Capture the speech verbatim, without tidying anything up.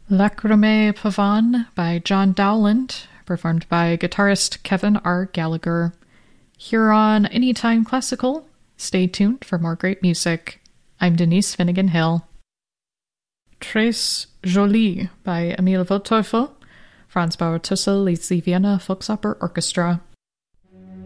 Lacrymae Pavane by John Dowland, performed by guitarist Kevin R. Gallagher. Here on Anytime Classical, stay tuned for more great music. I'm Denise Finnegan Hill. Très Jolie by Emil Wildteufel, Franz Bauer Tussel leads the Vienna Volksoper Orchestra.